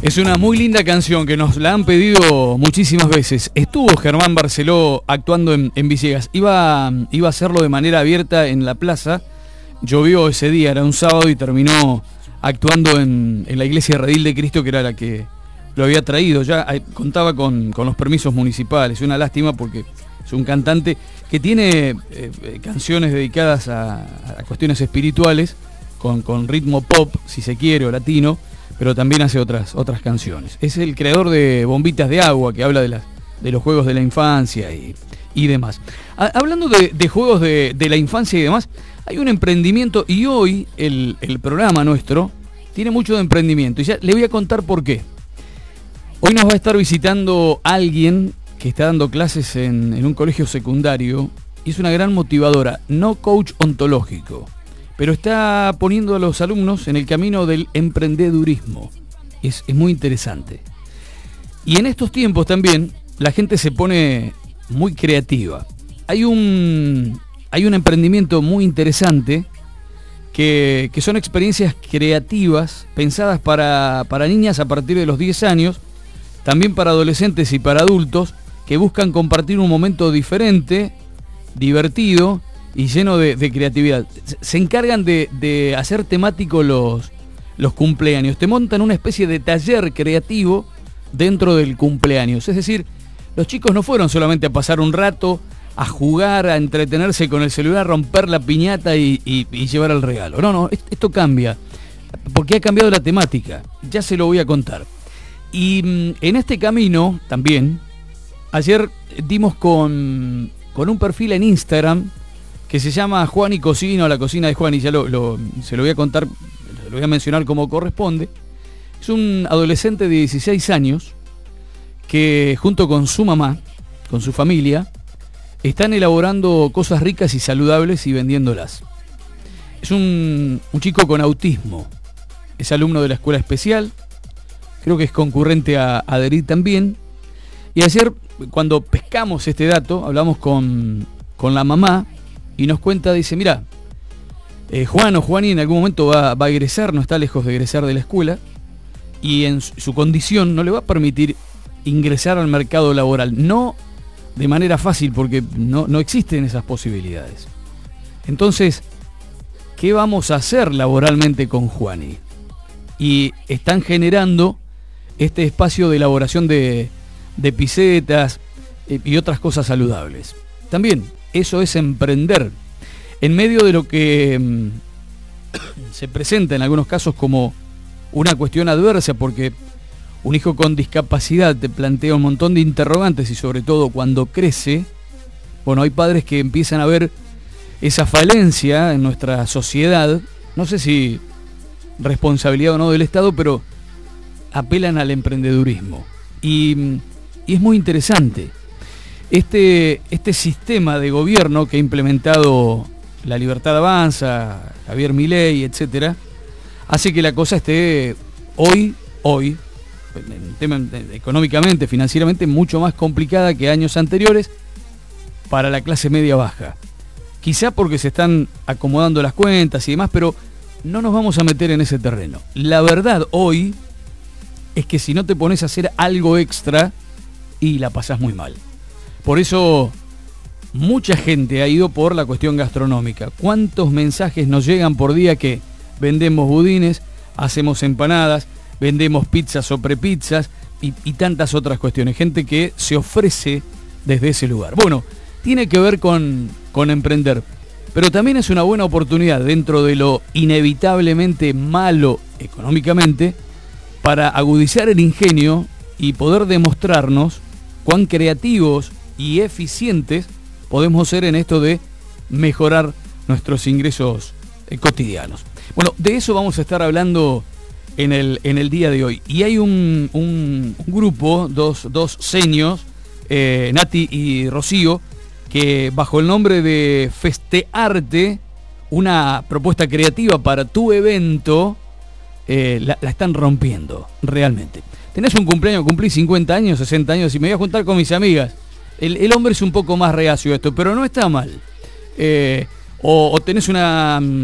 Es una muy linda canción que nos la han pedido muchísimas veces. Estuvo Germán Barceló actuando en Villegas. Iba a hacerlo de manera abierta en la plaza. Llovió ese día, era un sábado, y terminó actuando en la iglesia Redil de Cristo, que era la que lo había traído. Ya contaba con los permisos municipales. Una lástima porque es un cantante que tiene canciones dedicadas a cuestiones espirituales, con ritmo pop, si se quiere, o latino, pero también hace otras canciones. Es el creador de Bombitas de Agua, que habla de los juegos de la infancia y demás. Hablando de juegos de la infancia y demás, hay un emprendimiento, y hoy el programa nuestro tiene mucho de emprendimiento, y ya le voy a contar por qué. Hoy nos va a estar visitando alguien que está dando clases en un colegio secundario, y es una gran motivadora, no coach ontológico, pero está poniendo a los alumnos en el camino del emprendedurismo. Es muy interesante. Y en estos tiempos también la gente se pone muy creativa. Hay un emprendimiento muy interesante que son experiencias creativas pensadas para niñas a partir de los 10 años, también para adolescentes y para adultos, que buscan compartir un momento diferente, divertido y lleno de creatividad. Se encargan de hacer temáticos los cumpleaños. Te montan una especie de taller creativo dentro del cumpleaños. Es decir, los chicos no fueron solamente a pasar un rato, a jugar, a entretenerse con el celular, romper la piñata y llevar el regalo. No, esto cambia, porque ha cambiado la temática. Ya se lo voy a contar. Y en este camino también, ayer dimos con un perfil en Instagram que se llama Juan y Cocina, o la cocina de Juan, y ya se lo voy a contar, lo voy a mencionar como corresponde. Es un adolescente de 16 años que, junto con su mamá, con su familia, están elaborando cosas ricas y saludables y vendiéndolas. Es un chico con autismo, es alumno de la escuela especial, creo que es concurrente a adherir también. Y ayer, cuando pescamos este dato, hablamos con la mamá, y nos cuenta, dice, mira, Juan o Juani en algún momento va a egresar, no está lejos de egresar de la escuela, y en su condición no le va a permitir ingresar al mercado laboral, no de manera fácil, porque no existen esas posibilidades. Entonces, ¿qué vamos a hacer laboralmente con Juani? Y están generando este espacio de elaboración de pisetas y otras cosas saludables. También eso es emprender en medio de lo que se presenta en algunos casos como una cuestión adversa, porque un hijo con discapacidad te plantea un montón de interrogantes, y sobre todo cuando crece, bueno, hay padres que empiezan a ver esa falencia en nuestra sociedad, no sé si responsabilidad o no del Estado, pero apelan al emprendedurismo. Y es muy interesante. Este sistema de gobierno que ha implementado La Libertad Avanza, Javier Milei, etcétera, hace que la cosa esté hoy, en tema económicamente, financieramente, mucho más complicada que años anteriores para la clase media baja. Quizá porque se están acomodando las cuentas y demás, pero no nos vamos a meter en ese terreno. La verdad hoy es que si no te pones a hacer algo extra, y la pasás muy mal. Por eso mucha gente ha ido por la cuestión gastronómica. ¿Cuántos mensajes nos llegan por día que vendemos budines, hacemos empanadas, vendemos pizzas o prepizzas y tantas otras cuestiones? Gente que se ofrece desde ese lugar. Bueno, tiene que ver con emprender, pero también es una buena oportunidad, dentro de lo inevitablemente malo económicamente, para agudizar el ingenio y poder demostrarnos cuán creativos y eficientes podemos ser en esto de mejorar nuestros ingresos cotidianos. Bueno, de eso vamos a estar hablando en el día de hoy. Y hay un grupo, dos senios, Nati y Rocío, que bajo el nombre de Festearte, una propuesta creativa para tu evento, la están rompiendo realmente. Tenés un cumpleaños, cumplí 50 años, 60 años, y me voy a juntar con mis amigas. El hombre es un poco más reacio a esto, pero no está mal. O tenés una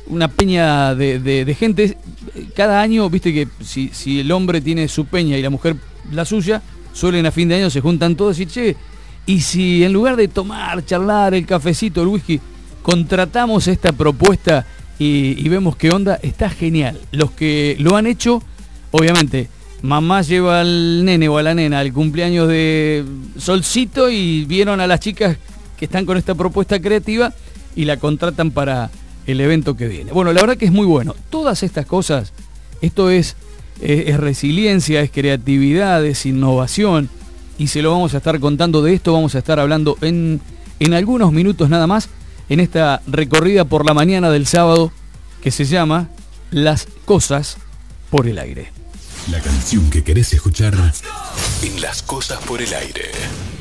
una peña de gente. Cada año, viste que si el hombre tiene su peña y la mujer la suya, suelen a fin de año se juntan todos y che, y si en lugar de tomar, charlar, el cafecito, el whisky, contratamos esta propuesta y vemos qué onda, está genial. Los que lo han hecho, obviamente, mamá lleva al nene o a la nena al cumpleaños de Solcito y vieron a las chicas que están con esta propuesta creativa y la contratan para el evento que viene. Bueno, la verdad que es muy bueno. Todas estas cosas, esto es resiliencia, es creatividad, es innovación, y se lo vamos a estar contando. De esto vamos a estar hablando en algunos minutos nada más, en esta recorrida por la mañana del sábado que se llama Las Cosas por el Aire. La canción que querés escuchar en Las Cosas por el Aire.